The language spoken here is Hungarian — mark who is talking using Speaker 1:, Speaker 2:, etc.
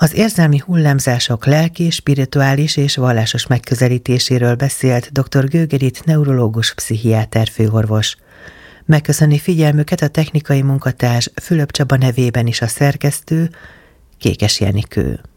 Speaker 1: Az érzelmi hullámzások lelki, spirituális és vallásos megközelítéséről beszélt dr. Gőgerit neurológus pszichiáter főorvos. Megköszöni figyelmüket a technikai munkatárs Fülöp Csaba nevében is a szerkesztő, Kékes Jenikő.